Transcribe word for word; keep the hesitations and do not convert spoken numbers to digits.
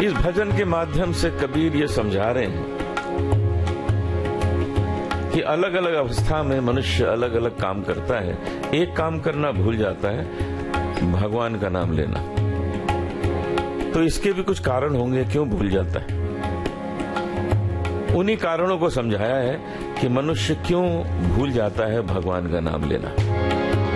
इस भजन के माध्यम से कबीर ये समझा रहे हैं कि अलग अलग अवस्था में मनुष्य अलग अलग काम करता है। एक काम करना भूल जाता है, भगवान का नाम लेना। तो इसके भी कुछ कारण होंगे क्यों भूल जाता है। उन्हीं कारणों को समझाया है कि मनुष्य क्यों भूल जाता है भगवान का नाम लेना।